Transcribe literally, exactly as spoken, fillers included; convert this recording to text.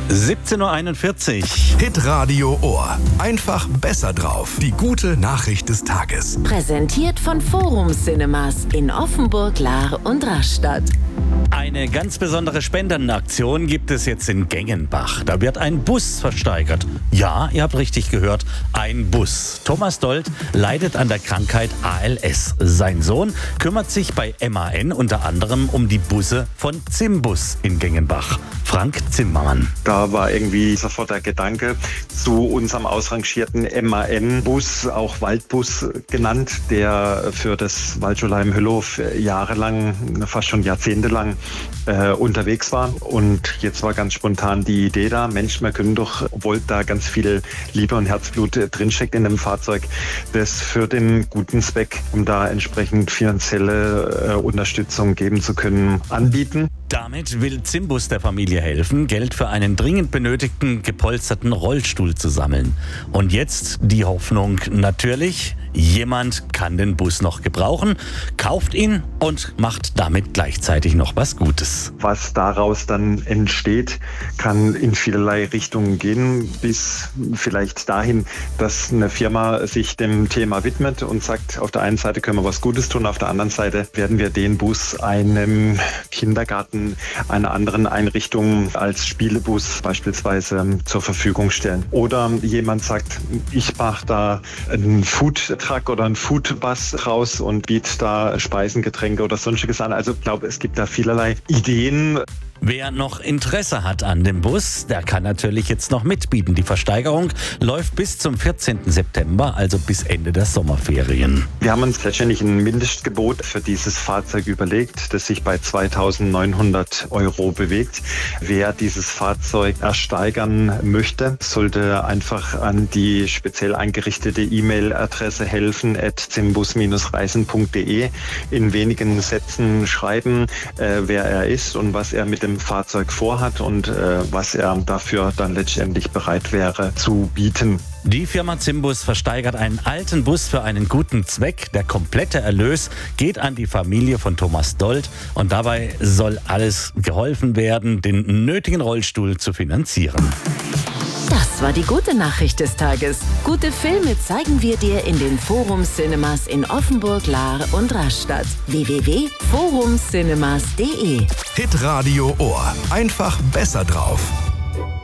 siebzehn Uhr einundvierzig. Hitradio Ohr. Einfach besser drauf. Die gute Nachricht des Tages. Präsentiert von Forum Cinemas in Offenburg, Lahr und Rastatt. Eine ganz besondere Spendenaktion gibt es jetzt in Gengenbach. Da wird ein Bus versteigert. Ja, ihr habt richtig gehört, ein Bus. Thomas Dold leidet an der Krankheit A L S. Sein Sohn kümmert sich bei M A N unter anderem um die Busse von Zimbus in Gengenbach. Frank Zimmermann. Da war irgendwie sofort der Gedanke zu unserem ausrangierten M A N-Bus, auch Waldbus genannt, der für das Waldschulheim-Hüllhof jahrelang, fast schon jahrzehntelang äh, unterwegs war. Und jetzt war ganz spontan die Idee da, Mensch, wir können doch, obwohl da ganz viel Liebe und Herzblut äh, drinsteckt in dem Fahrzeug, das für den guten Zweck, um da entsprechend finanzielle äh, Unterstützung geben zu können, anbieten. Damit will Zimbus der Familie helfen, Geld für einen dringend benötigten gepolsterten Rollstuhl zu sammeln. Und jetzt die Hoffnung natürlich, jemand kann den Bus noch gebrauchen, kauft ihn und macht damit gleichzeitig noch was Gutes. Was daraus dann entsteht, kann in vielerlei Richtungen gehen, bis vielleicht dahin, dass eine Firma sich dem Thema widmet und sagt, auf der einen Seite können wir was Gutes tun, auf der anderen Seite werden wir den Bus einem Kindergarten, einer anderen Einrichtung als Spielebus beispielsweise zur Verfügung stellen. Oder jemand sagt, ich mache da einen Foodtruck oder einen Foodbus raus und biete da Speisen, Getränke oder sonstiges an. Also ich glaube, es gibt da vielerlei Ideen. Wer noch Interesse hat an dem Bus, der kann natürlich jetzt noch mitbieten. Die Versteigerung läuft bis zum vierzehnten September, also bis Ende der Sommerferien. Wir haben uns letztendlich ein Mindestgebot für dieses Fahrzeug überlegt, das sich bei zweitausendneunhundert Euro bewegt. Wer dieses Fahrzeug ersteigern möchte, sollte einfach an die speziell eingerichtete E-Mail-Adresse helfen at zimbus reisen punkt de in wenigen Sätzen schreiben, äh, wer er ist und was er mit dem Fahrzeug vorhat und äh, was er dafür dann letztendlich bereit wäre zu bieten. Die Firma Zimbus versteigert einen alten Bus für einen guten Zweck. Der komplette Erlös geht an die Familie von Thomas Dold und dabei soll alles geholfen werden, den nötigen Rollstuhl zu finanzieren. Das war die gute Nachricht des Tages. Gute Filme zeigen wir dir in den Forum Cinemas in Offenburg, Lahr und Rastatt. w w w punkt forum cinemas punkt de Hitradio Ohr. Einfach besser drauf.